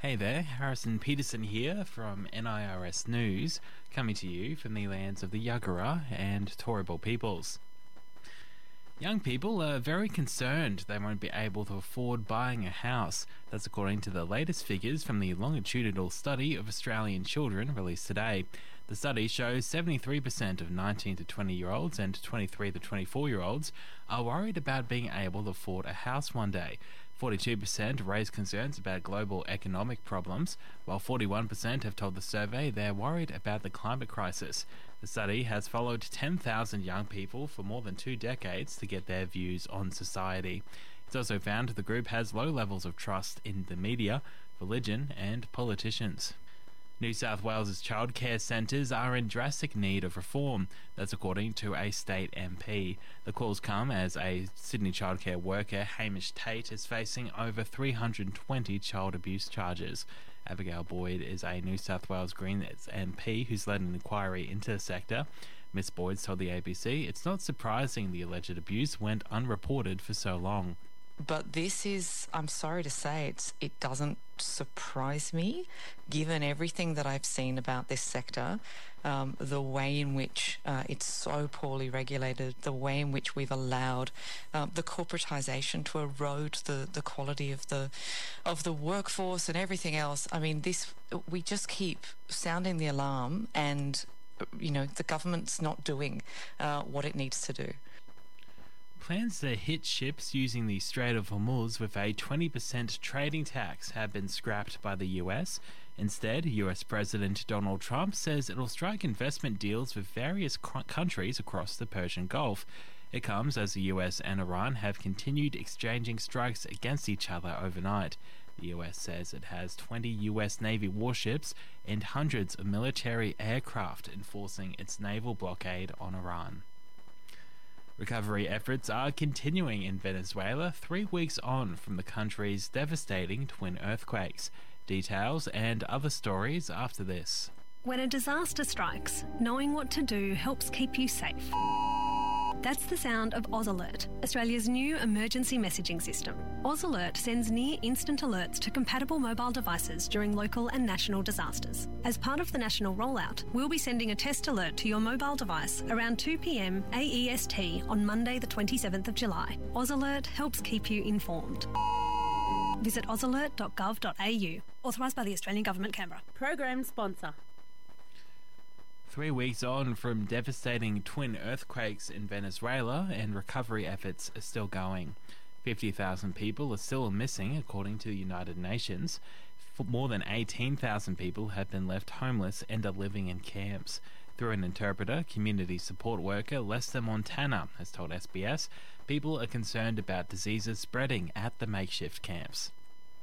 Hey there, Harrison Peterson here from NIRS News, coming to you from the lands of the Yagara and Turrbal peoples. Young people are very concerned they won't be able to afford buying a house. That's according to the latest figures from the longitudinal study of Australian children released today. The study shows 73% of 19 to 20-year-olds and 23 to 24-year-olds are worried about being able to afford a house one day. 42% raised concerns about global economic problems, while 41% have told the survey they're worried about the climate crisis. The study has followed 10,000 young people for more than 2 decades to get their views on society. It's also found the group has low levels of trust in the media, religion and politicians. New South Wales' childcare centres are in drastic need of reform. That's according to a state MP. The calls come as a Sydney childcare worker, Hamish Tate, is facing over 320 child abuse charges. Abigail Boyd is a New South Wales Greens MP who's led an inquiry into the sector. Miss Boyd told the ABC it's not surprising the alleged abuse went unreported for so long. But this is, I'm sorry to say, it doesn't surprise me, given everything that I've seen about this sector, the way in which it's so poorly regulated, the way in which we've allowed the corporatisation to erode the quality of the workforce and everything else. I mean, we just keep sounding the alarm, and the government's not doing what it needs to do. Plans to hit ships using the Strait of Hormuz with a 20% trading tax have been scrapped by the US. Instead, US President Donald Trump says it'll strike investment deals with various countries across the Persian Gulf. It comes as the US and Iran have continued exchanging strikes against each other overnight. The US says it has 20 US Navy warships and hundreds of military aircraft enforcing its naval blockade on Iran. Recovery efforts are continuing in Venezuela 3 weeks on from the country's devastating twin earthquakes. Details and other stories after this. When a disaster strikes, knowing what to do helps keep you safe. That's the sound of Oz Alert, Australia's new emergency messaging system. Oz Alert sends near-instant alerts to compatible mobile devices during local and national disasters. As part of the national rollout, we'll be sending a test alert to your mobile device around 2 p.m. AEST on Monday the 27th of July. Oz Alert helps keep you informed. Visit ozalert.gov.au. Authorised by the Australian Government, Canberra. Program sponsor. 3 weeks on from devastating twin earthquakes in Venezuela, and recovery efforts are still going. 50,000 people are still missing, according to the United Nations. More than 18,000 people have been left homeless and are living in camps. Through an interpreter, community support worker Lester Montana has told SBS people are concerned about diseases spreading at the makeshift camps.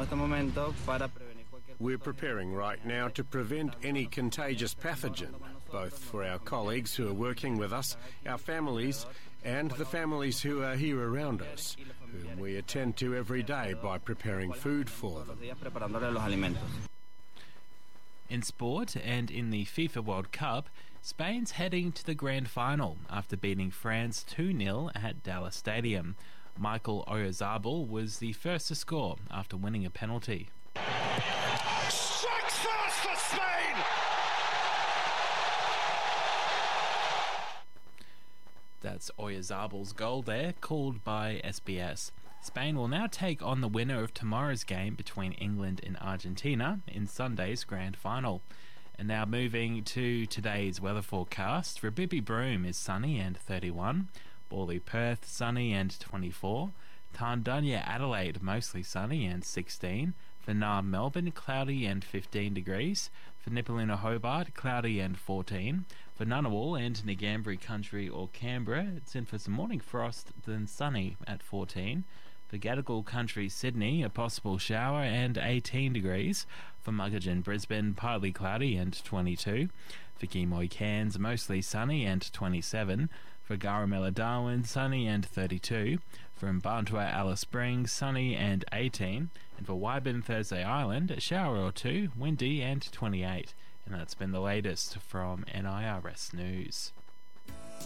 We're preparing right now to prevent any contagious pathogen, both for our colleagues who are working with us, our families, and the families who are here around us, whom we attend to every day by preparing food for them. In sport and in the FIFA World Cup, Spain's heading to the grand final after beating France 2-0 at Dallas Stadium. Michael Oyarzabal was the first to score after winning a penalty. Strikes first for Spain! That's Oyarzabal's goal there, called by SBS. Spain will now take on the winner of tomorrow's game between England and Argentina in Sunday's grand final. And now moving to today's weather forecast. For Bibby Broome is sunny and 31. Borley Perth sunny and 24. Tarndunya Adelaide mostly sunny and 16. For Naarm Melbourne cloudy and 15 degrees. For Nipaluna Hobart cloudy and 14. For Ngunnawal and Ngambri Country or Canberra it's in for some morning frost then sunny at 14. For Gadigal Country Sydney a possible shower and 18 degrees. For Muggagen Brisbane partly cloudy and 22. For Gimoy Cairns mostly sunny and 27. For Garamella Darwin sunny and 32. For Mbantua Alice Springs sunny and 18. And for Wyburn Thursday Island a shower or two, windy and 28. And that's been the latest from NIRS News.